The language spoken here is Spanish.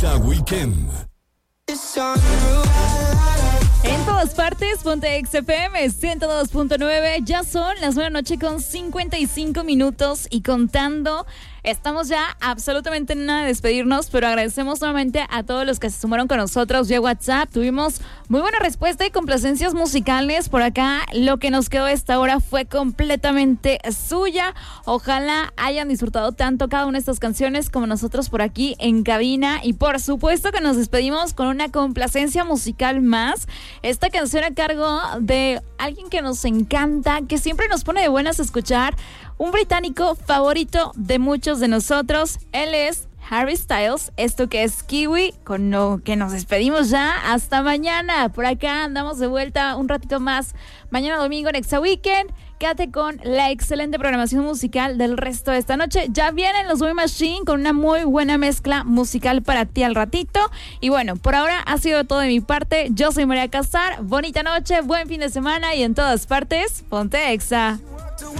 Exa Weekend. En todas partes, ponte XFM 102.9. Ya son las 9:55 y contando. Estamos ya absolutamente en nada de despedirnos, pero agradecemos nuevamente a todos los que se sumaron con nosotros vía WhatsApp. Tuvimos muy buena respuesta y complacencias musicales por acá. Lo que nos quedó a esta hora fue completamente suya. Ojalá hayan disfrutado tanto cada una de estas canciones como nosotros por aquí en cabina. Y por supuesto que nos despedimos con una complacencia musical más. Esta canción a cargo de alguien que nos encanta, que siempre nos pone de buenas a escuchar. Un británico favorito de muchos de nosotros. Él es Harry Styles. Esto que es Kiwi, con lo que nos despedimos ya. Hasta mañana. Por acá andamos de vuelta un ratito más. Mañana domingo en Exa Weekend. Quédate con la excelente programación musical del resto de esta noche. Ya vienen los Boy Machine con una muy buena mezcla musical para ti al ratito. Y bueno, por ahora ha sido todo de mi parte. Yo soy María Casar. Bonita noche, buen fin de semana y en todas partes, ponte Exa.